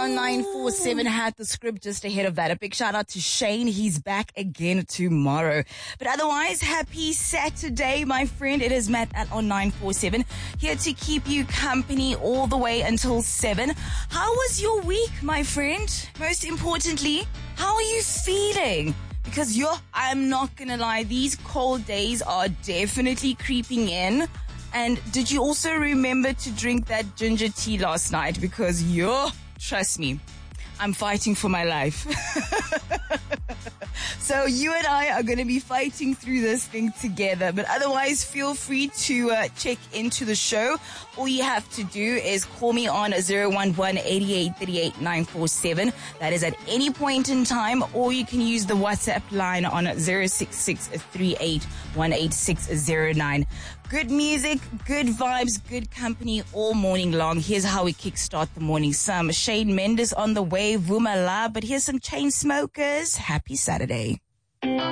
on 947 had the script just ahead of that. A big shout out to Shane. He's back again tomorrow. But otherwise, happy Saturday, my friend. It is Matt at on 947 here to keep you company all the way until 7. How was your week, my friend? Most importantly, how are you feeling? Because I'm not gonna lie, these cold days are definitely creeping in. And did you also remember to drink that ginger tea last night? Because trust me, I'm fighting for my life. So you and I are going to be fighting through this thing together. But otherwise, feel free to check into the show. All you have to do is call me on 011-8838-947. That is at any point in time. Or you can use the WhatsApp line on 066-38-18609. Good music, good vibes, good company all morning long. Here's how we kickstart the morning. Some Shane Mendes on the way, Vumala. But here's some Chain Smokers. Happy Saturday.